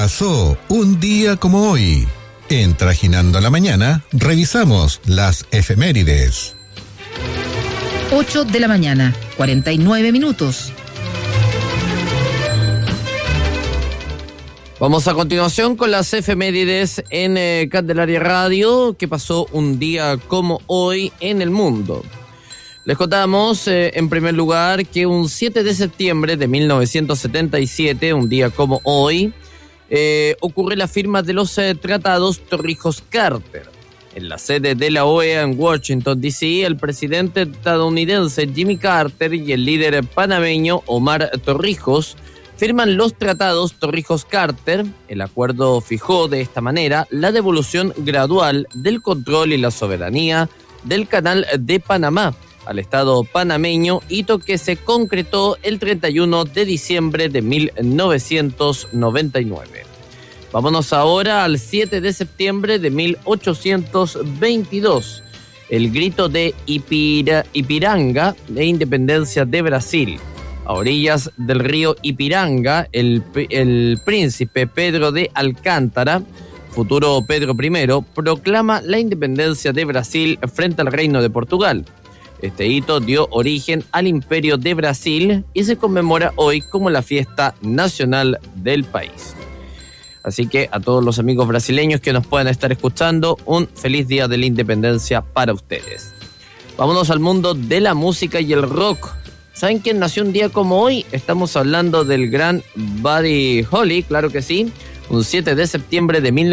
Pasó un día como hoy. En Trajinando la Mañana, revisamos las efemérides. 8 de la mañana, 49 minutos. Vamos a continuación con las efemérides en Candelaria Radio, que pasó un día como hoy en el mundo. Les contamos, en primer lugar, que un 7 de septiembre de 1977, un día como hoy, ocurre la firma de los tratados Torrijos-Carter. En la sede de la OEA en Washington, D.C., el presidente estadounidense Jimmy Carter y el líder panameño Omar Torrijos firman los tratados Torrijos-Carter. El acuerdo fijó de esta manera la devolución gradual del control y la soberanía del Canal de Panamá al Estado panameño, hito que se concretó el 31 de diciembre de 1999. Vámonos ahora al 7 de septiembre de 1822, el grito de Ipiranga de independencia de Brasil. A orillas del río Ipiranga, el príncipe Pedro de Alcántara, futuro Pedro I, proclama la independencia de Brasil frente al Reino de Portugal. Este hito dio origen al Imperio de Brasil y se conmemora hoy como la fiesta nacional del país. Así que a todos los amigos brasileños que nos puedan estar escuchando, un feliz día de la independencia para ustedes. Vámonos al mundo de la música y el rock. ¿Saben quién nació un día como hoy? Estamos hablando del gran Buddy Holly, claro que sí. Un 7 de septiembre de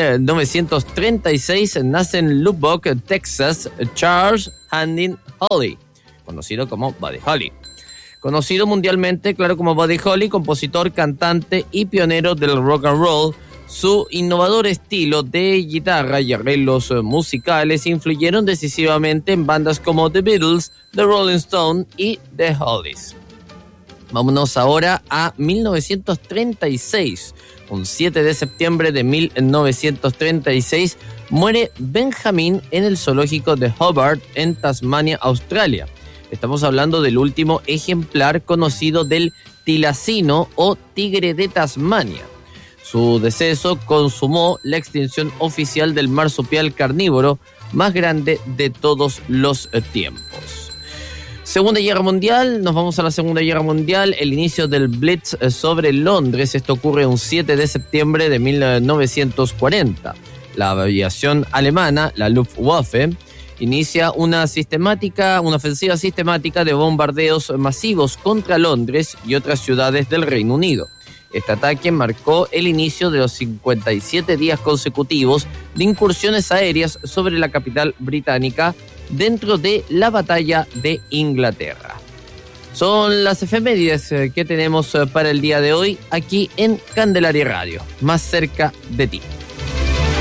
1936 nace en Lubbock, Texas, Charles Handin Holly, conocido como Buddy Holly. Conocido mundialmente, claro, como Buddy Holly, compositor, cantante y pionero del rock and roll. Su innovador estilo de guitarra y arreglos musicales influyeron decisivamente en bandas como The Beatles, The Rolling Stones y The Hollies. Vámonos ahora a 1936. Un 7 de septiembre de 1936 muere Benjamin en el zoológico de Hobart, en Tasmania, Australia. Estamos hablando del último ejemplar conocido del tilacino o tigre de Tasmania. Su deceso consumó la extinción oficial del marsupial carnívoro más grande de todos los tiempos. Segunda Guerra Mundial, nos vamos a la Segunda Guerra Mundial, el inicio del Blitz sobre Londres. Esto ocurre un 7 de septiembre de 1940. La aviación alemana, la Luftwaffe, inicia una ofensiva sistemática de bombardeos masivos contra Londres y otras ciudades del Reino Unido. Este ataque marcó el inicio de los 57 días consecutivos de incursiones aéreas sobre la capital británica dentro de la batalla de Inglaterra. Son las efemérides que tenemos para el día de hoy aquí en Candelaria Radio, más cerca de ti.